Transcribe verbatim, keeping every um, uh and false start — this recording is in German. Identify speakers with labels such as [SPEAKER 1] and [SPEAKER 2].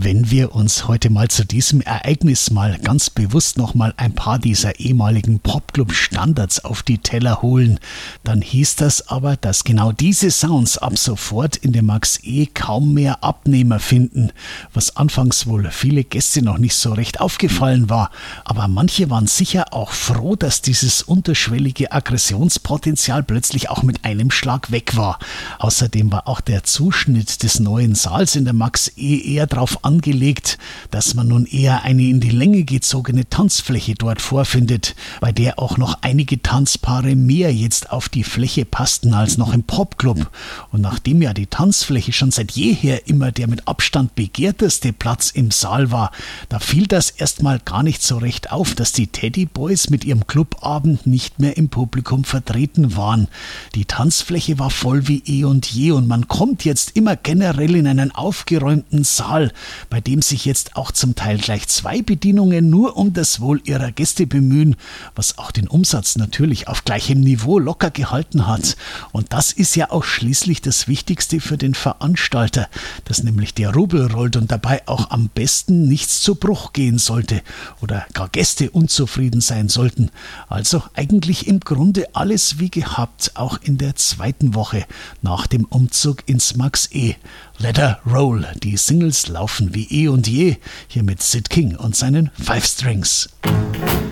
[SPEAKER 1] Wenn wir uns heute mal zu diesem Ereignis mal ganz bewusst nochmal ein paar dieser ehemaligen Popclub-Standards auf die Teller holen, dann hieß das aber, dass genau diese Sounds ab sofort in der Max E kaum mehr Abnehmer finden, was anfangs wohl viele Gäste noch nicht so recht aufgefallen war, aber manche waren sicher auch froh, dass dieses unterschwellige Aggressionspotenzial plötzlich auch mit einem Schlag weg war. Außerdem war auch der Zuschnitt des neuen Saals in der Max E eher darauf angelegt, dass man nun eher eine in die Länge gezogene Tanzfläche dort vorfindet, bei der auch noch einige Tanzpaare mehr jetzt auf die Fläche passten als noch im Popclub. Und nachdem ja die Tanzfläche schon seit jeher immer der mit Abstand begehrteste Platz im Saal war, da fiel das erstmal gar nicht so recht auf, dass die Teddy Boys mit ihrem Clubabend nicht mehr im Publikum vertreten waren. Die Tanzfläche war voll wie eh und je und man kommt jetzt immer generell in einen aufgeräumten Saal, bei dem sich jetzt auch zum Teil gleich zwei Bedienungen nur um das Wohl ihrer Gäste bemühen, was auch den Umsatz natürlich auf gleichem Niveau locker gehalten hat. Und das ist ja auch schließlich das Wichtigste für den Veranstalter, dass nämlich der Rubel rollt und dabei auch am besten nichts zu Bruch gehen sollte oder gar Gäste unzufrieden sein sollten. Also eigentlich im Grunde alles wie gehabt, auch in der zweiten Woche nach dem Umzug ins Max E. Let her roll, die Singles laufen wie eh und je, hier mit Sid King und seinen Five Strings.